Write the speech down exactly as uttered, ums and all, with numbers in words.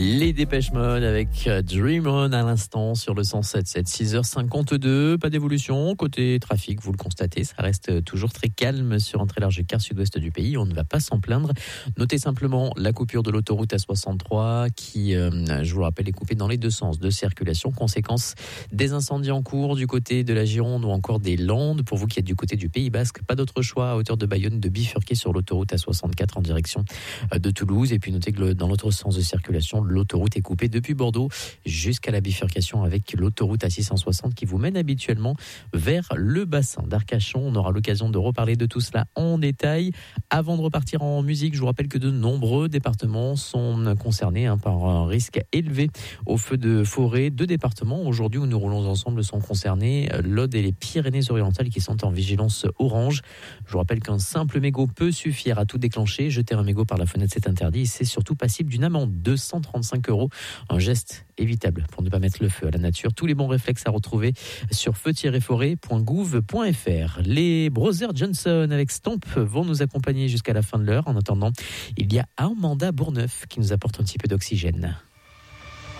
Les Dépêche Mode avec Dream On à l'instant sur le cent sept virgule sept, six heures cinquante-deux. Pas d'évolution. Côté trafic, vous le constatez, ça reste toujours très calme sur entrée large car sud-ouest du pays. On ne va pas s'en plaindre. Notez simplement la coupure de l'autoroute A soixante-trois qui, euh, je vous le rappelle, est coupée dans les deux sens de circulation. Conséquence des incendies en cours du côté de la Gironde ou encore des Landes. Pour vous qui êtes du côté du Pays Basque, pas d'autre choix à hauteur de Bayonne de bifurquer sur l'autoroute A soixante-quatre en direction de Toulouse. Et puis notez que le, dans l'autre sens de circulation, l'autoroute est coupée depuis Bordeaux jusqu'à la bifurcation avec l'autoroute A six cent soixante qui vous mène habituellement vers le bassin d'Arcachon. On aura l'occasion de reparler de tout cela en détail. Avant de repartir en musique, je vous rappelle que de nombreux départements sont concernés hein, par un risque élevé au feu de forêt. Deux départements aujourd'hui où nous roulons ensemble sont concernés, l'Aude et les Pyrénées-Orientales qui sont en vigilance orange. Je vous rappelle qu'un simple mégot peut suffire à tout déclencher. Jeter un mégot par la fenêtre, c'est interdit et c'est surtout passible d'une amende de deux cent trente-cinq euros. Un geste évitable pour ne pas mettre le feu à la nature. Tous les bons réflexes à retrouver sur feu tiret forêt point gouv point f r. Les Brothers Johnson avec Stomp vont nous accompagner jusqu'à la fin de l'heure. En attendant, il y a Amanda Bourneuf qui nous apporte un petit peu d'oxygène.